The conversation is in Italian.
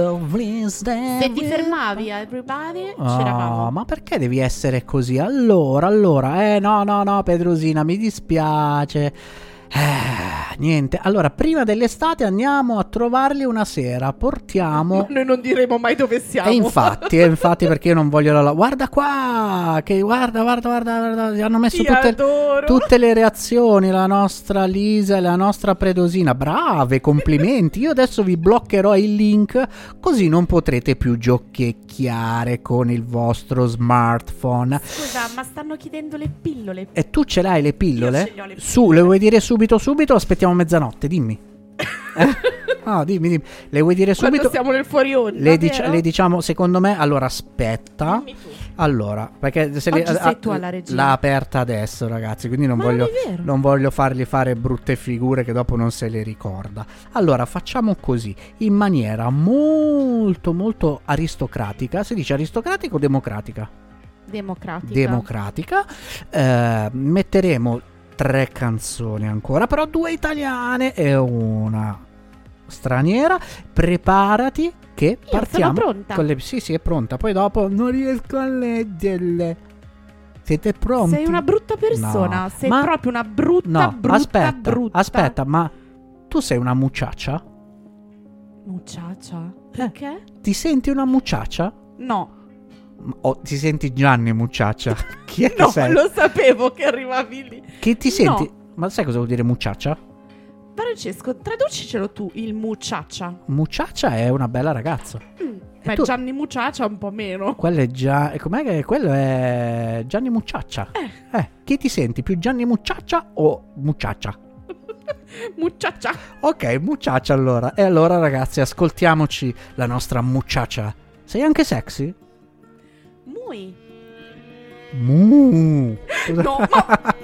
Se ti fermavi a Everybody, c'eravamo. Ma perché devi essere così? Allora, no, Pedrosina, mi dispiace. Niente, allora prima dell'estate andiamo a trovarli una sera, portiamo... Noi non diremo mai dove siamo. E infatti perché io non voglio la... Guarda qua, che guarda, hanno messo tutte le reazioni, la nostra Lisa e la nostra Predosina, brave, complimenti. Io adesso vi bloccherò il link, così non potrete più giochicchiare con il vostro smartphone. Scusa, ma stanno chiedendo le pillole. E tu ce l'hai le pillole? Io ce le ho le pillole. Su, le vuoi dire subito o aspettiamo mezzanotte? Dimmi. No, dimmi. Le vuoi dire subito? Quando siamo nel fuori onda, le diciamo, secondo me. Allora, aspetta. Dimmi tu. Allora, perché se Oggi sei tu alla regia. l'ha aperta adesso, ragazzi, quindi non è voglio fargli fare brutte figure che dopo non se le ricorda. Allora, facciamo così, in maniera molto molto aristocratica. Si dice aristocratica o democratica? Democratica. Metteremo 3 canzoni ancora, però 2 italiane e una straniera. Preparati che partiamo. Sono pronta. Sì, è pronta. Poi dopo non riesco a leggerle. Siete pronti? Sei una brutta persona. No. Sei proprio una brutta. Aspetta, ma tu sei una muchacha? Muchacha? Perché? Ti senti una muchacha? No. O ti senti Gianni muchacha? Chi è che sei? No, lo sapevo che arrivavi lì. Che ti senti? No. Ma sai cosa vuol dire muchacha? Francesco, traducicelo tu, il muchacha. Muchacha è una bella ragazza. Ma Gianni Muchacha un po' meno. Quello è già... Com'è che quello è Gianni Muchacha? Chi ti senti? Più Gianni Muchacha o muchacha? Muchacha. Ok, muchacha allora. E allora ragazzi, ascoltiamoci la nostra muchacha. Sei anche sexy? Muy. Mu. No, ma...